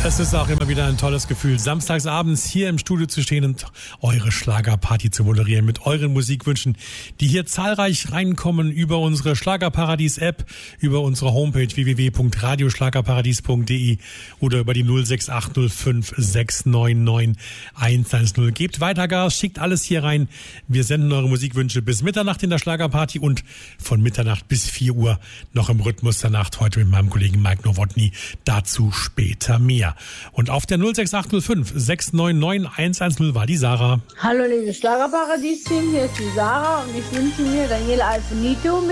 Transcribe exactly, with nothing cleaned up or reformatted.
Das ist auch immer wieder ein tolles Gefühl, samstagsabends hier im Studio zu stehen und eure Schlagerparty zu moderieren mit euren Musikwünschen, die hier zahlreich reinkommen über unsere Schlagerparadies-App, über unsere Homepage w w w punkt radioschlagerparadies punkt d e oder über die null sechs acht null fünf sechs neun neun eins eins null. Gebt weiter Gas, schickt alles hier rein. Wir senden eure Musikwünsche bis Mitternacht in der Schlagerparty und von Mitternacht bis vier Uhr noch im Rhythmus der Nacht. Heute mit meinem Kollegen Mike Nowotny. Dazu später mehr. Und auf der null sechs acht null fünf sechs neun neun eins eins null war die Sarah. Hallo liebe Schlagerparadies-Team, hier ist die Sarah und ich wünsche mir Daniela Alfonito